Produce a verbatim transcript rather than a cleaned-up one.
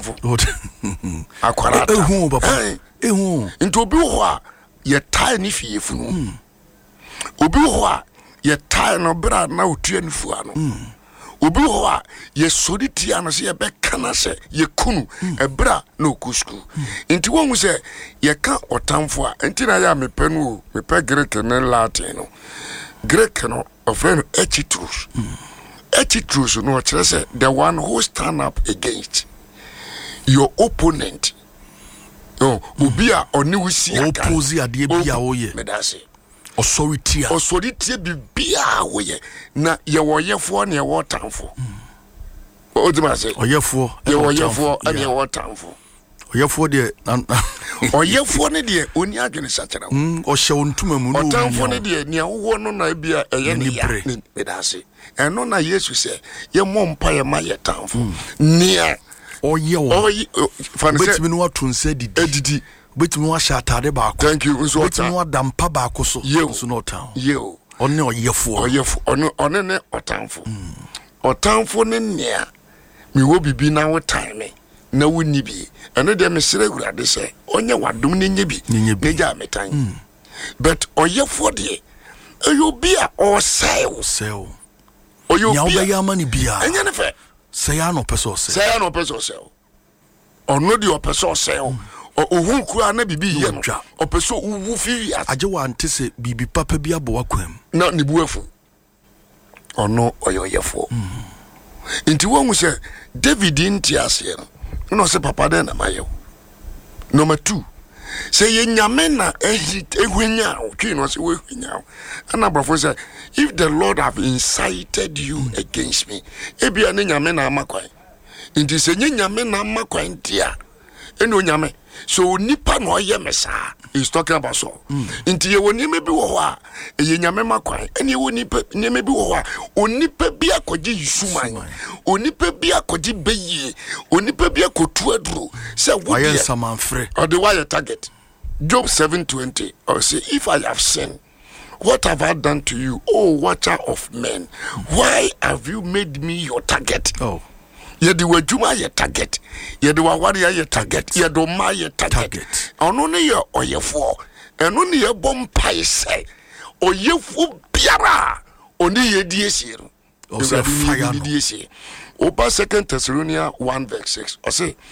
otamfo akwara ehu papa ehu nti obi ho a ye tie ni fie funu obi ho a ye tie no bra na otua ni fua no obi ho a ye sori tia no se ye be kana se ye kunu ebra na okusku nti won se ye ka otamfo a nti na ya mepe no mepe Greek na Latin no Greek no of no echitrus echitrus no kire se the one who stand up against your opponent. Oh, ubia oni wisi aka oppose ade bia wo ye medase authority authority bia wo ye na ye wo yefo na ye wo tamfo o di ma se oyefo ye wo yefo na ye wo tamfo oyefo de oyefo ne de oni adwene sachara mm o hye ontuma mu no otamfo ne de ne wo no na bia eye ne ya medase eno na Yesu se ye mompa ye ma ye tamfo nia oye wo oye fanse betimi no atonsa didi edidi betimi no ahya atade baako thank you nso betimi no adampa baako so nso no town yo onne oyefo oyefo ono one ne otamfo otamfo ne nia mi wo bibi na wo time na wo ni bi ene de me sere gurade se onye wadom ne nye bi ne ja metan but oyefo de eyo bia o sell sell oyo bia ya obeya mani bia enye ne fe say ya no person say say ya no person sell ono de o person sell ohun kura na bibi ye no o person uwu fi aje wa antese bibi papa bia bo akwam na ne buafu ono oyoyefo nti won se David intiase no se papa den na mayo number two say ye nyame na ehit ehwenya otwi no se we hwenya ana brofo say if the Lord have incited you mm. against me ebia ne nyame na amakwan nti se nyame na amakwan dia eno nyame so nipa no ye mesa is talking about so mm. nti ye woni me bi wo ho a ye nyame makwan ene ye woni pe ne me bi wo ho a onipa bi akoje yisuman onipa bi akoje beye onipa bi akotu aduro se wo ye samanfre or the why target Job seven twenty or say if I have sinned, what have I done to you, oh watcher of men? Why have you made me your target? Oh, ye di wajuma ye target, ye di wawari ye target, ye do ma ye target. Ono ne ye oyefo, eno ne ye bompa say oyefo biara oni ye die siru. O say fire no. Opa Second Thessalonians one verse six. O say